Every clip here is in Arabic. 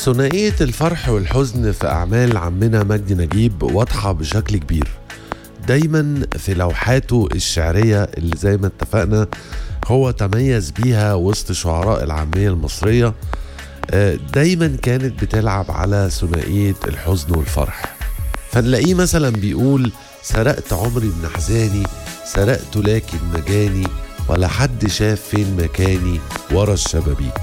ثنائية الفرح والحزن في أعمال عمنا مجدي نجيب واضحة بشكل كبير. دايما في لوحاته الشعرية اللي زي ما اتفقنا هو تميز بيها وسط شعراء العامية المصرية، دايما كانت بتلعب على ثنائية الحزن والفرح. فنلاقيه مثلا بيقول: سرقت عمري من أحزاني، سرقت لكن مجاني، ولا حد شاف فين مكاني ورا الشبابيك.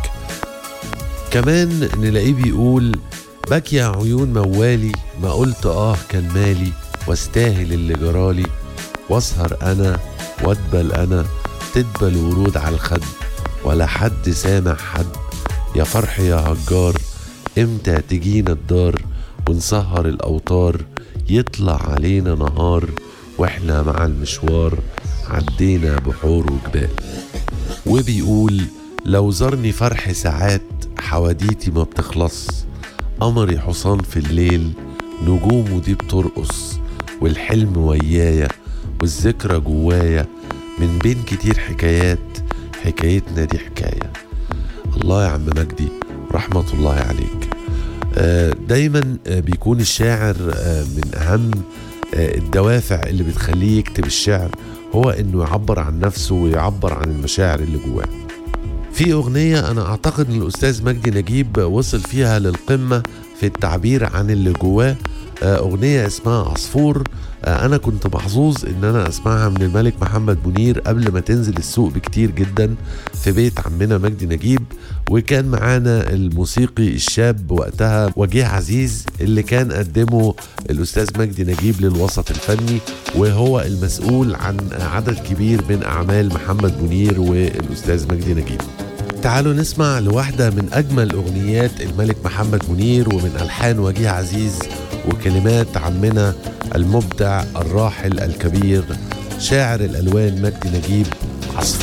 كمان نلاقيه بيقول: بكي عيون موالي، ما قلت كان مالي، واستاهل اللي جرالي، واسهر انا وادبل انا، تدبل ورود على الخد، ولا حد سامع حد، يا فرح يا هجار، امتى تجينا الدار ونسهر الاوتار، يطلع علينا نهار واحنا مع المشوار، عدينا بحور وجبال. وبيقول: لو زارني فرح ساعات، حواديتي ما بتخلص، قمري حصان في الليل، نجومه دي بترقص، والحلم ويايا والذكرى جوايا، من بين كتير حكايات، حكايتنا دي حكاية. الله يا عم مجدي، رحمة الله عليك. دايما بيكون الشاعر من أهم الدوافع اللي بتخليه يكتب الشعر هو إنه يعبر عن نفسه ويعبر عن المشاعر اللي جواه. في أغنية أنا أعتقد أن الأستاذ مجدي نجيب وصل فيها للقمة في التعبير عن اللي جواه، أغنية اسمها عصفور. أنا كنت محظوظ أن أنا أسمعها من الملك محمد منير قبل ما تنزل السوق بكتير جدا في بيت عمنا مجدي نجيب، وكان معانا الموسيقي الشاب وقتها وجيه عزيز اللي كان قدمه الأستاذ مجدي نجيب للوسط الفني، وهو المسؤول عن عدد كبير من أعمال محمد منير والأستاذ مجدي نجيب. تعالوا نسمع لواحدة من أجمل أغنيات الملك محمد منير ومن ألحان وجيه عزيز وكلمات عمنا المبدع الراحل الكبير شاعر الألوان مجدي نجيب، عصفور.